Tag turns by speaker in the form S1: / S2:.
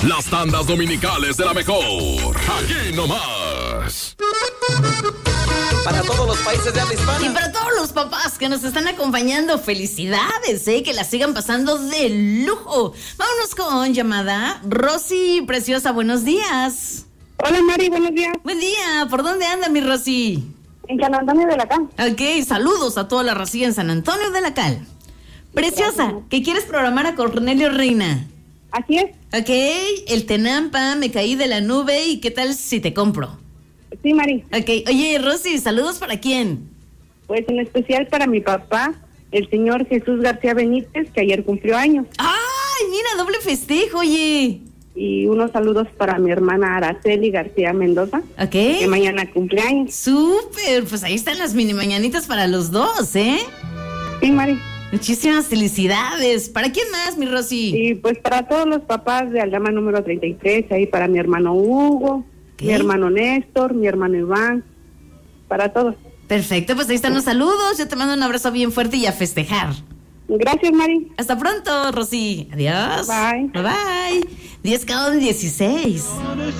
S1: Las tandas dominicales de la mejor. Aquí nomás.
S2: Para todos los países de habla hispana.
S3: Y para todos los papás que nos están acompañando, felicidades, que la sigan pasando de lujo. Vámonos con llamada. Rosy, preciosa, buenos días.
S4: Hola Mari, buenos días.
S3: Buen día, ¿por dónde anda mi Rosy?
S4: En San Antonio de la Cal.
S3: Ok, saludos a toda la racía en San Antonio de la Cal. Preciosa, ¿qué quieres programar a Cornelio Reina?
S4: Así es.
S3: Ok, el Tenampa, me caí de la nube y ¿qué tal si te compro?
S4: Sí, Mari.
S3: Ok, oye Rosy, ¿saludos para quién?
S4: Pues en especial para mi papá, el señor Jesús García Benítez, que ayer cumplió años.
S3: ¡Ay, mira, doble festejo, oye!
S4: Y unos saludos para mi hermana Araceli García Mendoza,
S3: Ok.
S4: que mañana cumple años.
S3: Súper, pues ahí están las mini mañanitas para los dos, ¿eh?
S4: Sí, Mari.
S3: Muchísimas felicidades. ¿Para quién más, mi Rosy?
S4: Y pues para todos los papás de Aldama número 33, ahí para mi hermano Hugo,
S3: ¿Qué?
S4: mi hermano Néstor, mi hermano Iván, para todos.
S3: Perfecto, pues ahí están los saludos. Yo te mando un abrazo bien fuerte y a festejar.
S4: Gracias, Mari.
S3: Hasta pronto, Rosy. Adiós.
S4: Bye.
S3: Bye bye. 10 con 16.